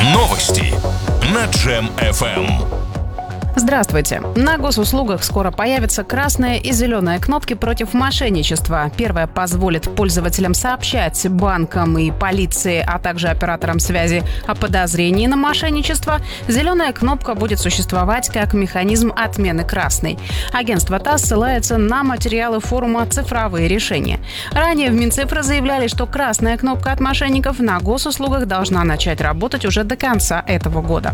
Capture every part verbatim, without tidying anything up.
Новости на Джем эф эм. Здравствуйте! На госуслугах скоро появятся красная и зеленая кнопки против мошенничества. Первая позволит пользователям сообщать банкам и полиции, а также операторам связи о подозрении на мошенничество. Зеленая кнопка будет существовать как механизм отмены красной. Агентство ТАСС ссылается на материалы форума «Цифровые решения». Ранее в Минцифры заявляли, что красная кнопка от мошенников на госуслугах должна начать работать уже до конца этого года.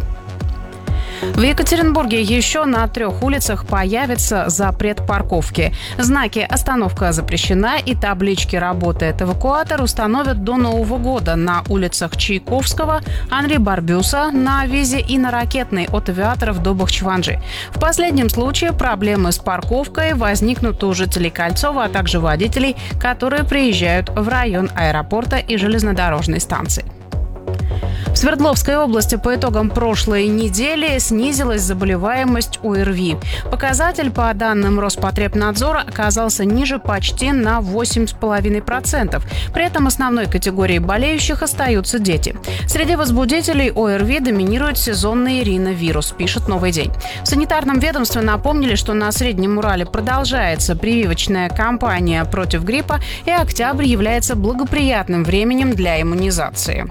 В Екатеринбурге еще на трех улицах появится запрет парковки. Знаки «Остановка запрещена» и таблички «Работает эвакуатор» установят до Нового года на улицах Чайковского, Анри Барбюса, на Визе и на Ракетной от Авиаторов до Бахчеванджи. В последнем случае проблемы с парковкой возникнут у жителей Кольцова, а также водителей, которые приезжают в район аэропорта и железнодорожной станции. В Свердловской области по итогам прошлой недели снизилась заболеваемость о эр ви. Показатель, по данным Роспотребнадзора, оказался ниже почти на восемь целых пять десятых процента. При этом основной категорией болеющих остаются дети. Среди возбудителей о эр ви доминирует сезонный риновирус, пишет «Новый день». В санитарном ведомстве напомнили, что на Среднем Урале продолжается прививочная кампания против гриппа, и октябрь является благоприятным временем для иммунизации.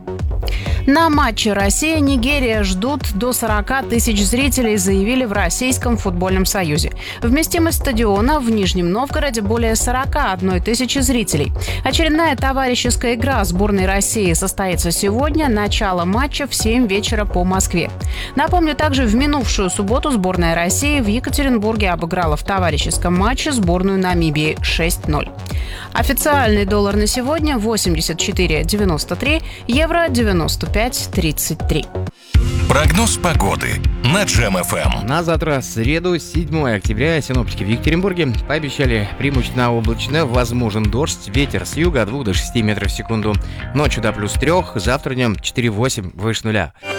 На матче Россия-Нигерия ждут до сорок тысяч зрителей, заявили в Российском футбольном союзе. Вместимость стадиона в Нижнем Новгороде более сорок одной тысячи зрителей. Очередная товарищеская игра сборной России состоится сегодня. Начало матча в семь вечера по Москве. Напомню, также в минувшую субботу сборная России в Екатеринбурге обыграла в товарищеском матче сборную Намибии шесть ноль. Официальный доллар на сегодня восемьдесят четыре девяносто три, евро девяносто пять тридцать три. Прогноз погоды на Джем эф эм. На завтра, среду, седьмое октября, синоптики в Екатеринбурге пообещали преимущественно облачно, возможен дождь, ветер с юга от двух до шести метров в секунду. Ночью до плюс трех, завтра днем четыре восемь, выше нуля.